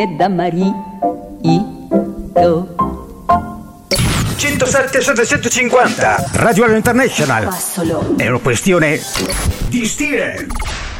da marito. 107-750 Radio International. È una questione di stile.